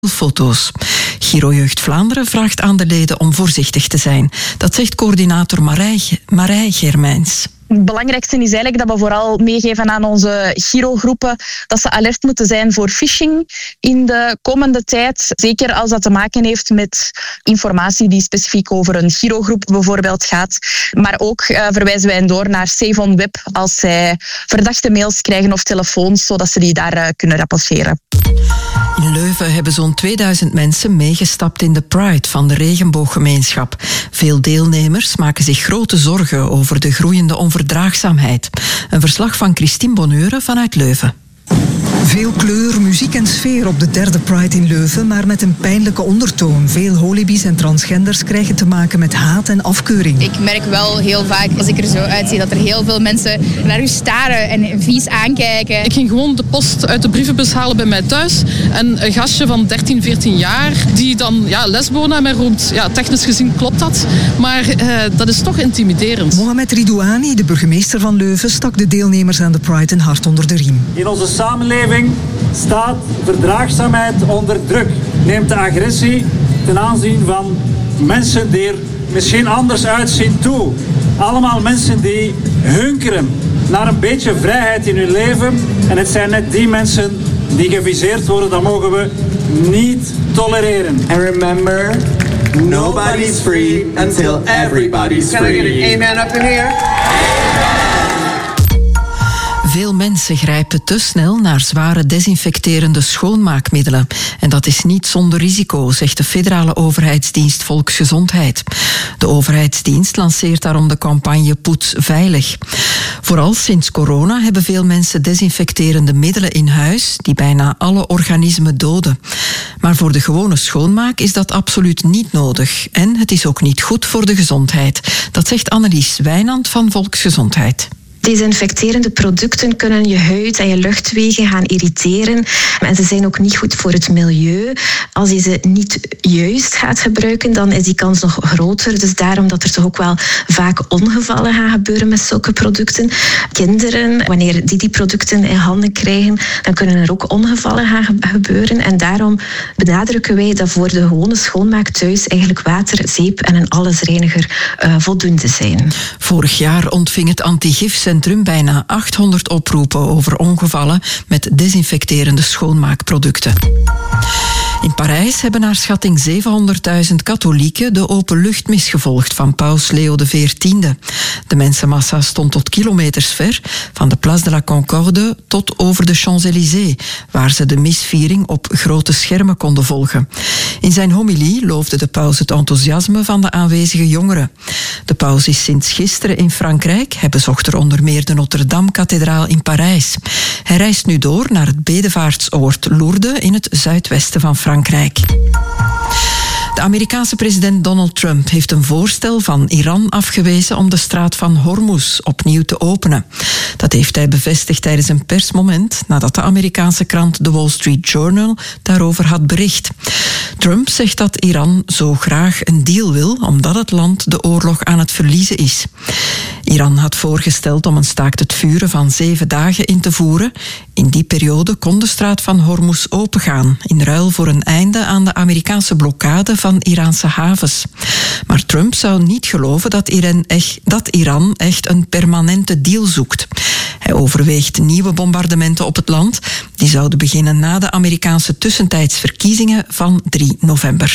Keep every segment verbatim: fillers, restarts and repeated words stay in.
foto's. Giro Jeugd Vlaanderen vraagt aan de leden om voorzichtig te zijn. Dat zegt coördinator Marij, Marij Germijns. Het belangrijkste is eigenlijk dat we vooral meegeven aan onze Giro-groepen dat ze alert moeten zijn voor phishing in de komende tijd. Zeker als dat te maken heeft met informatie die specifiek over een Giro-groep bijvoorbeeld gaat. Maar ook uh, verwijzen wij hen door naar Save on Web als zij verdachte mails krijgen of telefoons, zodat ze die daar uh, kunnen rapporteren. In Leuven hebben zo'n tweeduizend mensen meegestapt in de Pride van de regenbooggemeenschap. Veel deelnemers maken zich grote zorgen over de groeiende onverdraagzaamheid. Een verslag van Christine Bonheure vanuit Leuven. Veel kleur, muziek en sfeer op de derde Pride in Leuven, maar met een pijnlijke ondertoon. Veel holibies en transgenders krijgen te maken met haat en afkeuring. Ik merk wel heel vaak, als ik er zo uitzie, dat er heel veel mensen naar u staren en vies aankijken. Ik ging gewoon de post uit de brievenbus halen bij mij thuis. En een gastje van dertien, veertien jaar, die dan ja, lesbo naar mij roept. Ja, technisch gezien klopt dat, maar eh, dat is toch intimiderend. Mohamed Ridouani, de burgemeester van Leuven, stak de deelnemers aan de Pride een hart onder de riem. In onze samenleving staat verdraagzaamheid onder druk. Neemt de agressie ten aanzien van mensen die er misschien anders uitzien toe. Allemaal mensen die hunkeren naar een beetje vrijheid in hun leven. En het zijn net die mensen die geviseerd worden. Dat mogen we niet tolereren. And remember, nobody's free until everybody's free. Can I get an amen up in here? Veel mensen grijpen te snel naar zware desinfecterende schoonmaakmiddelen. En dat is niet zonder risico, zegt de federale overheidsdienst Volksgezondheid. De overheidsdienst lanceert daarom de campagne Poets Veilig. Vooral sinds corona hebben veel mensen desinfecterende middelen in huis die bijna alle organismen doden. Maar voor de gewone schoonmaak is dat absoluut niet nodig. En het is ook niet goed voor de gezondheid. Dat zegt Annelies Wijnand van Volksgezondheid. Desinfecterende producten kunnen je huid en je luchtwegen gaan irriteren. En ze zijn ook niet goed voor het milieu. Als je ze niet juist gaat gebruiken, dan is die kans nog groter. Dus daarom dat er toch ook wel vaak ongevallen gaan gebeuren met zulke producten. Kinderen, wanneer die die producten in handen krijgen, dan kunnen er ook ongevallen gaan gebeuren. En daarom benadrukken wij dat voor de gewone schoonmaak thuis eigenlijk water, zeep en een allesreiniger uh, voldoende zijn. Vorig jaar ontving het antigifcentrum bijna achthonderd oproepen over ongevallen met desinfecterende schoonmaakproducten. In Parijs hebben naar schatting zevenhonderdduizend katholieken de openluchtmis gevolgd van paus Leo de veertiende. De mensenmassa stond tot kilometers ver, van de Place de la Concorde tot over de Champs-Élysées, waar ze de misviering op grote schermen konden volgen. In zijn homilie loofde de paus het enthousiasme van de aanwezige jongeren. De paus is sinds gisteren in Frankrijk. Hij bezocht er onder meer de Notre-Dame-kathedraal in Parijs. Hij reist nu door naar het bedevaartsoord Lourdes in het zuidwesten van Frankrijk. De Amerikaanse president Donald Trump heeft een voorstel van Iran afgewezen om de straat van Hormuz opnieuw te openen. Dat heeft hij bevestigd tijdens een persmoment nadat de Amerikaanse krant The Wall Street Journal daarover had bericht. Trump zegt dat Iran zo graag een deal wil omdat het land de oorlog aan het verliezen is. Iran had voorgesteld om een staakt het vuren van zeven dagen in te voeren. In die periode kon de straat van Hormuz opengaan, in ruil voor een einde aan de Amerikaanse blokkade van Iraanse havens. Maar Trump zou niet geloven dat Iran echt, dat Iran echt een permanente deal zoekt. Hij overweegt nieuwe bombardementen op het land. Die zouden beginnen na de Amerikaanse tussentijdsverkiezingen van drie november.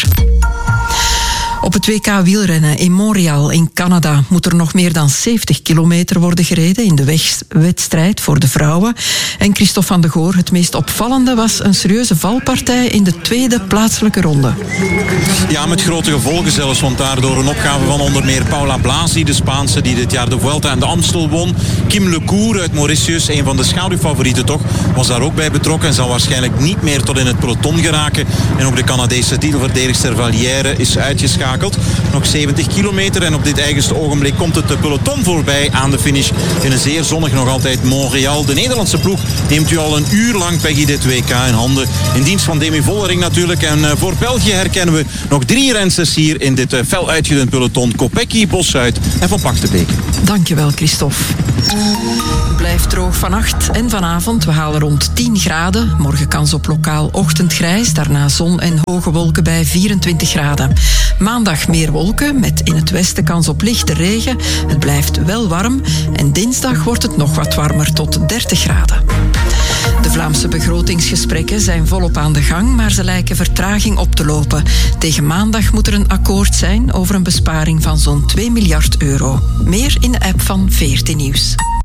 Op het W K wielrennen in Montreal in Canada moet er nog meer dan zeventig kilometer worden gereden in de wedstrijd voor de vrouwen. En Christophe van de Goor, het meest opvallende was een serieuze valpartij in de tweede plaatselijke ronde. Ja, met grote gevolgen zelfs, want daardoor een opgave van onder meer Paula Blasi, de Spaanse die dit jaar de Vuelta en de Amstel won. Kim Lecour uit Mauritius, een van de schaduwfavorieten toch, was daar ook bij betrokken en zal waarschijnlijk niet meer tot in het peloton geraken. En ook de Canadese titelverdedigster Valliere is uitgeschakeld. uitgeschakeld. Nog zeventig kilometer en op dit eigenste ogenblik komt het peloton voorbij aan de finish in een zeer zonnig nog altijd Montreal. De Nederlandse ploeg neemt u al een uur lang, Peggy, dit W K in handen. In dienst van Demi Vollering natuurlijk. En voor België herkennen we nog drie rensters hier in dit fel uitgedund peloton. Kopecky, Bossuit en Van Pachtenbeek. Dankjewel, Christophe. Het blijft droog vannacht en vanavond. We halen rond tien graden. Morgen kans op lokaal ochtendgrijs. Daarna zon en hoge wolken bij vierentwintig graden. Maandag meer wolken met in het westen kans op lichte regen. Het blijft wel warm. En dinsdag wordt het nog wat warmer tot dertig graden. De Vlaamse begrotingsgesprekken zijn volop aan de gang, maar ze lijken vertraging op te lopen. Tegen maandag moet er een akkoord zijn over een besparing van zo'n twee miljard euro. Meer in de app van veertien Nieuws.